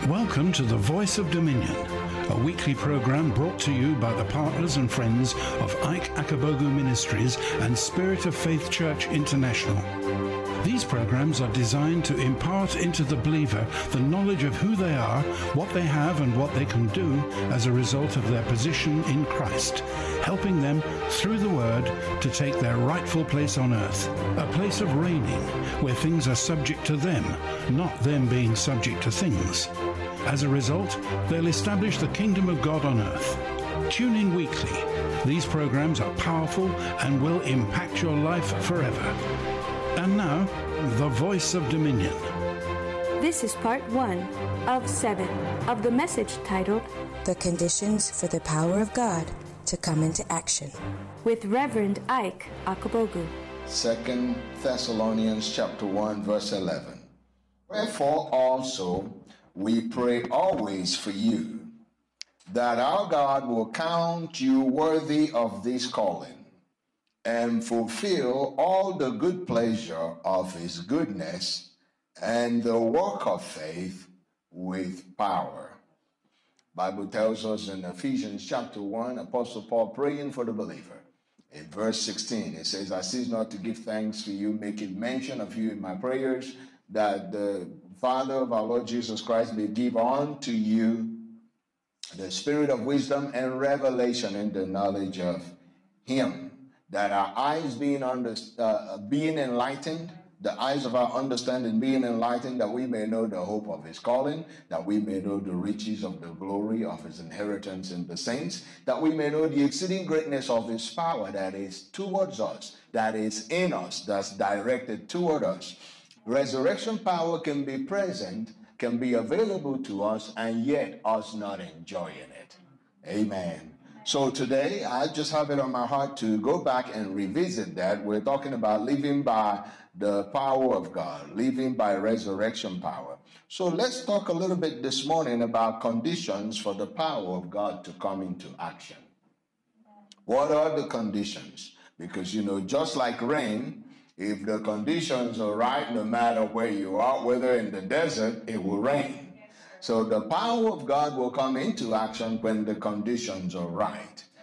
Welcome to The Voice of Dominion, a weekly program brought to you by the partners and friends of Ike Akabogu Ministries and Spirit of Faith Church International. These programs are designed to impart into the believer the knowledge of who they are, what they have, and what they can do as a result of their position in Christ, helping them, through the Word, to take their rightful place on earth, a place of reigning, where things are subject to them, not them being subject to things. As a result, they'll establish the kingdom of God on earth. Tune in weekly. These programs are powerful and will impact your life forever. And now, The Voice of Dominion. This is part 1 of 7 of the message titled, The Conditions for the Power of God to Come into Action, with Reverend Ike Akabogu. 2 Thessalonians chapter 1, verse 11. Wherefore also we pray always for you, that our God will count you worthy of this calling, and fulfill all the good pleasure of his goodness and the work of faith with power. Bible tells us in Ephesians chapter 1, Apostle Paul praying for the believer. In verse 16, it says, I cease not to give thanks for you, making mention of you in my prayers, that the Father of our Lord Jesus Christ may give unto you the spirit of wisdom and revelation in the knowledge of him, that our eyes being enlightened, the eyes of our understanding being enlightened, that we may know the hope of his calling, that we may know the riches of the glory of his inheritance in the saints, that we may know the exceeding greatness of his power that is towards us, that is in us, that's directed toward us. Resurrection power can be present, can be available to us, and yet us not enjoying it. Amen. So today, I just have it on my heart to go back and revisit that. We're talking about living by the power of God, living by resurrection power. So let's talk a little bit this morning about conditions for the power of God to come into action. What are the conditions? Because, just like rain, if the conditions are right, no matter where you are, whether in the desert, it will rain. So the power of God will come into action when the conditions are right.